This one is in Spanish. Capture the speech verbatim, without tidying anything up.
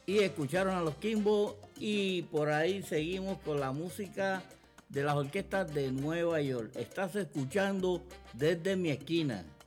y escucharon a los Kimbo y por ahí seguimos con la música de las orquestas de Nueva York. Estás escuchando Desde Mi Esquina.